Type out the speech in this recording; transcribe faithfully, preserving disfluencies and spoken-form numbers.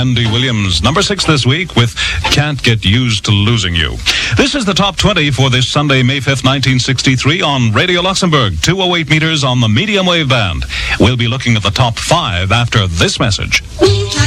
Andy Williams. Number six this week with Can't Get Used to Losing You. This is the top twenty for this Sunday, May fifth, nineteen sixty-three on Radio Luxembourg, two oh eight meters on the medium wave band. We'll be looking at the top five after this message.